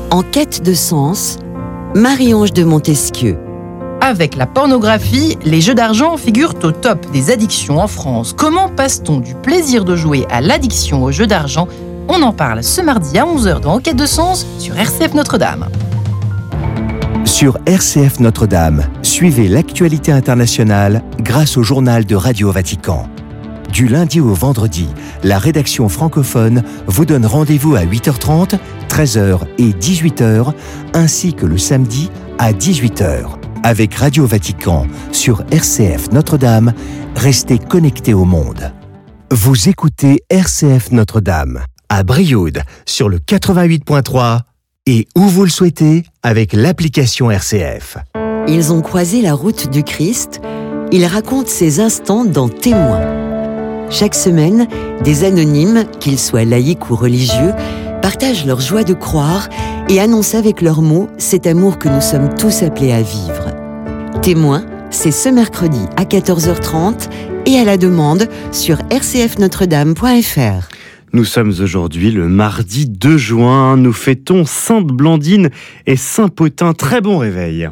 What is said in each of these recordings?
En quête de sens, Marie-Ange de Montesquieu. Avec la pornographie, les jeux d'argent figurent au top des addictions en France. Comment passe-t-on du plaisir de jouer à l'addiction aux jeux d'argent ? On en parle ce mardi à 11h dans En quête de sens sur RCF Notre-Dame. Sur RCF Notre-Dame, suivez l'actualité internationale grâce au journal de Radio Vatican. Du lundi au vendredi, la rédaction francophone vous donne rendez-vous à 8h30, 13h et 18h, ainsi que le samedi à 18h. Avec Radio Vatican sur RCF Notre-Dame, restez connectés au monde. Vous écoutez RCF Notre-Dame à Brioude sur le 88.3 et où vous le souhaitez avec l'application RCF. Ils ont croisé la route du Christ. Ils racontent ces instants dans Témoins. Chaque semaine, des anonymes, qu'ils soient laïcs ou religieux, partagent leur joie de croire et annoncent avec leurs mots cet amour que nous sommes tous appelés à vivre. Témoins, c'est ce mercredi à 14h30 et à la demande sur rcfnotredame.fr. Nous sommes aujourd'hui le mardi 2 juin. Nous fêtons Sainte Blandine et Saint Potin. Très bon réveil.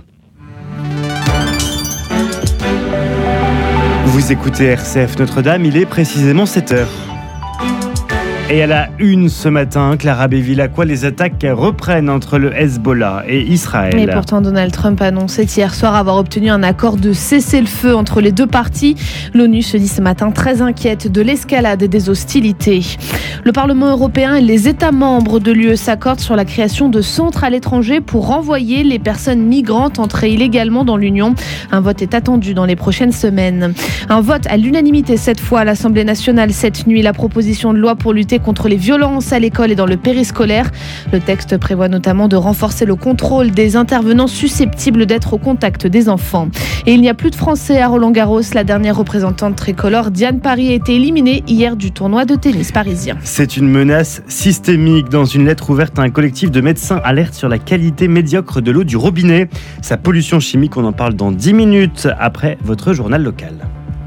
Vous écoutez RCF Notre-Dame, il est précisément 7h. Et à la une ce matin, Clara Béville, à quoi les attaques reprennent entre le Hezbollah et Israël. Et pourtant, Donald Trump annonçait hier soir avoir obtenu un accord de cessez-le-feu entre les deux parties. L'ONU se dit ce matin très inquiète de l'escalade des hostilités. Le Parlement européen et les États membres de l'UE s'accordent sur la création de centres à l'étranger pour renvoyer les personnes migrantes entrées illégalement dans l'Union. Un vote est attendu dans les prochaines semaines. Un vote à l'unanimité cette fois à l'Assemblée nationale cette nuit. La proposition de loi pour lutter contre les violences à l'école et dans le périscolaire. Le texte prévoit notamment de renforcer le contrôle des intervenants susceptibles d'être au contact des enfants. Et il n'y a plus de Français à Roland-Garros. La dernière représentante tricolore, Diane Paris, a été éliminée hier du tournoi de tennis parisien. C'est une menace systémique. Dans une lettre ouverte à un collectif de médecins alerte sur la qualité médiocre de l'eau du robinet. Sa pollution chimique, on en parle dans 10 minutes après votre journal local.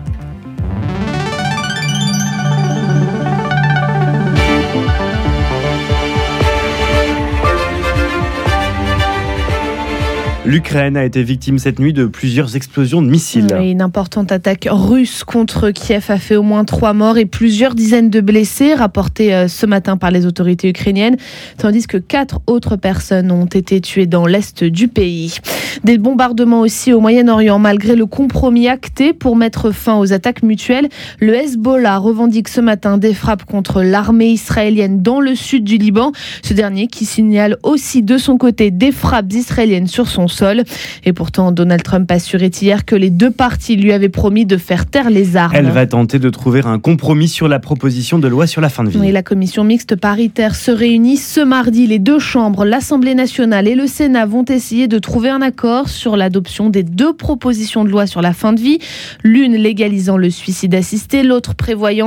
L'Ukraine a été victime cette nuit de plusieurs explosions de missiles. Oui, une importante attaque russe contre Kiev a fait au moins 3 morts et plusieurs dizaines de blessés, rapportés ce matin par les autorités ukrainiennes, tandis que 4 autres personnes ont été tuées dans l'est du pays. Des bombardements aussi au Moyen-Orient, malgré le compromis acté pour mettre fin aux attaques mutuelles. Le Hezbollah revendique ce matin des frappes contre l'armée israélienne dans le sud du Liban. Ce dernier qui signale aussi de son côté des frappes israéliennes sur son sol. Et pourtant, Donald Trump assurait hier que les deux parties lui avaient promis de faire taire les armes. Elle va tenter de trouver un compromis sur la proposition de loi sur la fin de vie. Oui, la commission mixte paritaire se réunit ce mardi. Les deux chambres, l'Assemblée nationale et le Sénat, vont essayer de trouver un accord sur l'adoption des 2 propositions de loi sur la fin de vie. L'une légalisant le suicide assisté, l'autre prévoyant